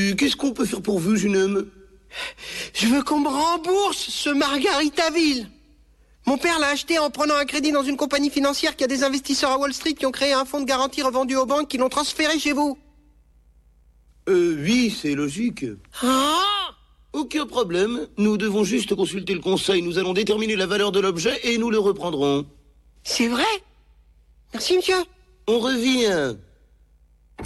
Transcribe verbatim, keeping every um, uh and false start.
Oui, qu'est-ce qu'on peut faire pour vous, jeune homme? Je veux qu'on me rembourse ce Margaritaville. Mon père l'a acheté en prenant un crédit dans une compagnie financière qui a des investisseurs à Wall Street qui ont créé un fonds de garantie revendu aux banques qui l'ont transféré chez vous. Euh, oui, c'est logique. Ah! Aucun problème. Nous devons juste consulter le conseil. Nous allons déterminer la valeur de l'objet et nous le reprendrons. C'est vrai? Merci, monsieur. On revient.